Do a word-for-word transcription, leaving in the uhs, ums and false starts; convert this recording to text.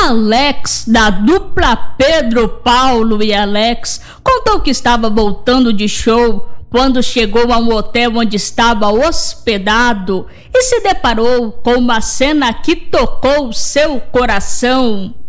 Alex, da dupla Pedro, Paulo e Alex, contou que estava voltando de show quando chegou a um hotel onde estava hospedado e se deparou com uma cena que tocou seu coração.